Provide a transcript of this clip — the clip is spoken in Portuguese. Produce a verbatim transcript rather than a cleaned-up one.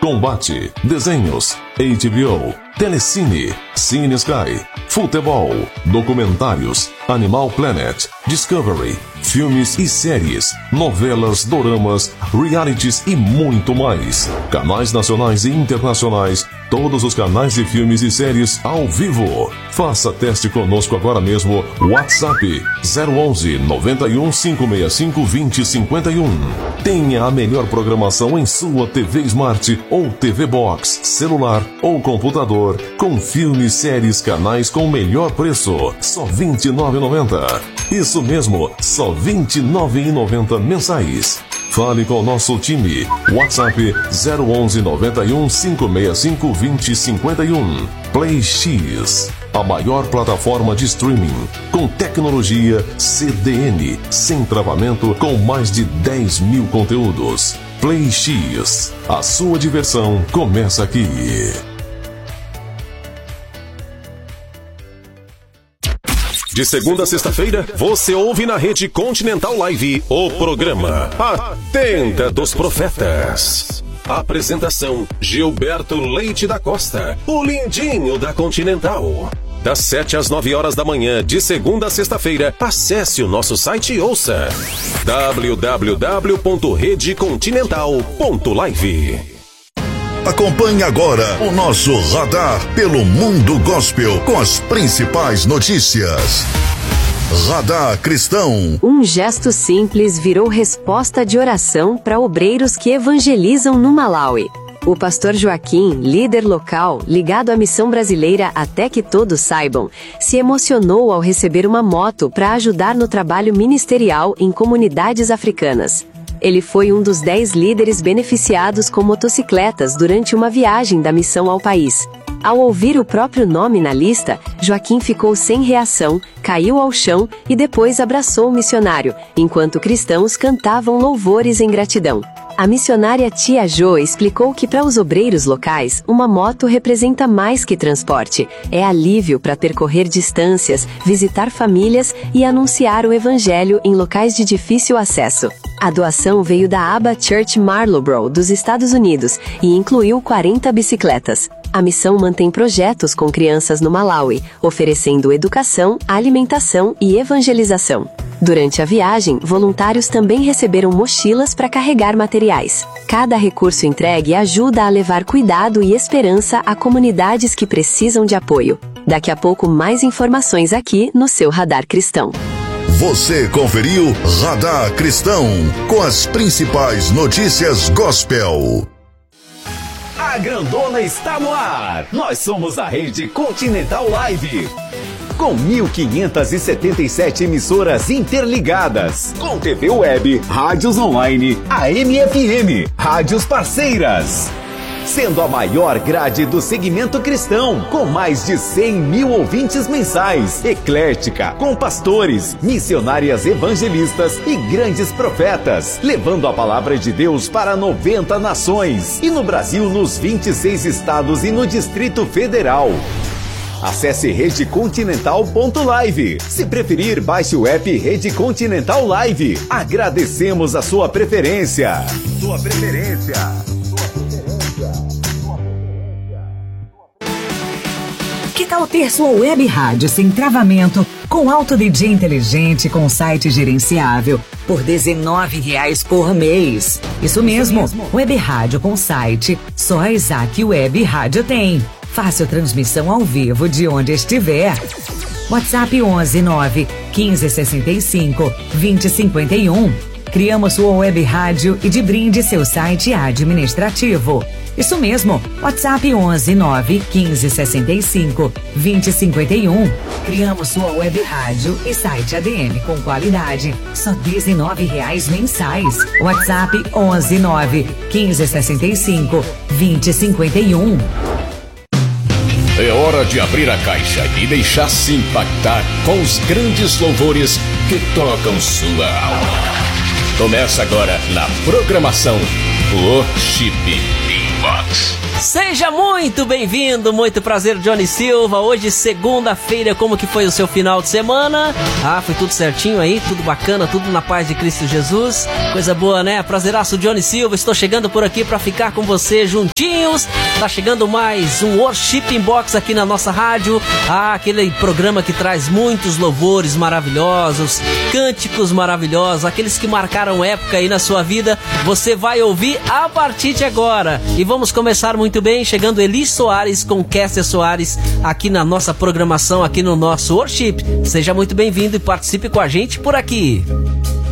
combate, desenhos, H B O, Telecine, Cine Sky, futebol, documentários, Animal Planet, Discovery, filmes e séries, novelas, doramas, realities e muito mais. Canais nacionais e internacionais, todos os canais de filmes e séries ao vivo. Faça teste conosco agora mesmo. WhatsApp zero onze, noventa e um, cinco seis cinco, vinte, cinquenta e um. Tenha a melhor programação em sua T V Smart ou T V Box, celular ou computador, com filmes, séries, canais com melhor preço. Só vinte e nove reais e noventa centavos. Isso mesmo, só vinte e nove reais e noventa centavos mensais. Fale com o nosso time. WhatsApp zero onze, noventa e um, cinco seis cinco, vinte, cinquenta e um. Play X, a maior plataforma de streaming, com tecnologia C D N, sem travamento, com mais de dez mil conteúdos. Play X, a sua diversão começa aqui. De segunda a sexta-feira, você ouve na Rede Continental Live o programa A Tenda dos Profetas. Apresentação: Gilberto Leite da Costa, o lindinho da Continental. Das sete às nove horas da manhã, de segunda a sexta-feira, acesse o nosso site e ouça w w w ponto rede continental ponto live. Acompanhe agora o nosso radar pelo mundo gospel com as principais notícias. Radar Cristão. Um gesto simples virou resposta de oração para obreiros que evangelizam no Malawi. O pastor Joaquim, líder local, ligado à missão brasileira Até que Todos Saibam, se emocionou ao receber uma moto para ajudar no trabalho ministerial em comunidades africanas. Ele foi um dos dez líderes beneficiados com motocicletas durante uma viagem da missão ao país. Ao ouvir o próprio nome na lista, Joaquim ficou sem reação, caiu ao chão e depois abraçou o missionário, enquanto cristãos cantavam louvores em gratidão. A missionária Tia Jo explicou que para os obreiros locais, uma moto representa mais que transporte. É alívio para percorrer distâncias, visitar famílias e anunciar o evangelho em locais de difícil acesso. A doação veio da Abba Church Marlborough, dos Estados Unidos, e incluiu quarenta bicicletas. A missão mantém projetos com crianças no Malawi, oferecendo educação, alimentação e evangelização. Durante a viagem, voluntários também receberam mochilas para carregar materiais. Cada recurso entregue ajuda a levar cuidado e esperança a comunidades que precisam de apoio. Daqui a pouco, mais informações aqui no seu Radar Cristão. Você conferiu Radar Cristão com as principais notícias gospel. A grandona está no ar. Nós somos a Rede Continental Live. Com mil quinhentas e setenta e sete emissoras interligadas, com T V web, rádios online, A M F M, rádios parceiras. Sendo a maior grade do segmento cristão, com mais de cem mil ouvintes mensais, eclética, com pastores, missionárias evangelistas e grandes profetas, levando a palavra de Deus para noventa nações, e no Brasil nos vinte e seis estados e no Distrito Federal. Acesse rede continental ponto live. Se preferir, baixe o app Rede Continental Live. Agradecemos a sua preferência. Sua preferência. Que tal ter sua web rádio sem travamento, com alto D J inteligente, com site gerenciável, por dezenove reais por mês? Isso mesmo, web rádio com site, só a Isaac Web Rádio tem. Fácil transmissão ao vivo de onde estiver. WhatsApp onze, nove, quinze, sessenta e cinco, vinte, cinquenta e um. Criamos sua web rádio e de brinde seu site administrativo. Isso mesmo, WhatsApp onze, nove, quinze, sessenta e cinco, vinte, cinquenta e um. Criamos sua web rádio e site A D M com qualidade, só dezenove reais mensais. WhatsApp onze, nove, quinze, sessenta e cinco, vinte, cinquenta e um. É hora de abrir a caixa e deixar-se impactar com os grandes louvores que tocam sua alma. Começa agora na programação Worship Inbox. Seja muito bem-vindo, muito prazer, Johnny Silva. Hoje, segunda-feira, como que foi o seu final de semana? Ah, foi tudo certinho aí, tudo bacana, tudo na paz de Cristo Jesus. Coisa boa, né? Prazeraço, Johnny Silva. Estou chegando por aqui para ficar com você juntinhos. Tá chegando mais um Worship Box aqui na nossa rádio. Ah, aquele programa que traz muitos louvores maravilhosos, cânticos maravilhosos, aqueles que marcaram época aí na sua vida. Você vai ouvir a partir de agora. E vamos começar muito bem, chegando Eli Soares com Kécia Soares aqui na nossa programação, aqui no nosso Worship. Seja muito bem-vindo e participe com a gente por aqui.